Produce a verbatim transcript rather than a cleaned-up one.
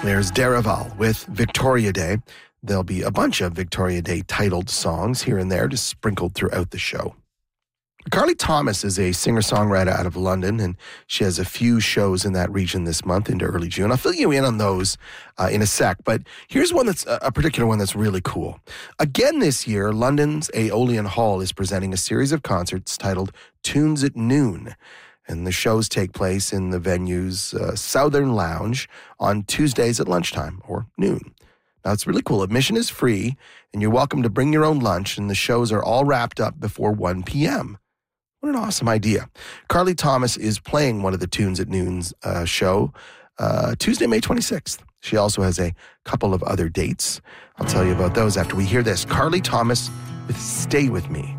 There's Daraval with Victoria Day. There'll be a bunch of Victoria Day titled songs here and there, just sprinkled throughout the show. Carly Thomas is a singer-songwriter out of London, and she has a few shows in that region this month into early June. I'll fill you in on those uh, in a sec, but here's one that's a particular one that's really cool. Again this year, London's Aeolian Hall is presenting a series of concerts titled Tunes at Noon, and the shows take place in the venue's uh, Southern Lounge on Tuesdays at lunchtime or noon. Now, it's really cool. Admission is free, and you're welcome to bring your own lunch, and the shows are all wrapped up before one p.m. What an awesome idea. Carly Thomas is playing one of the Tunes at Noon's uh, show uh, Tuesday, May twenty-sixth. She also has a couple of other dates. I'll tell you about those after we hear this. Carly Thomas with Stay With Me.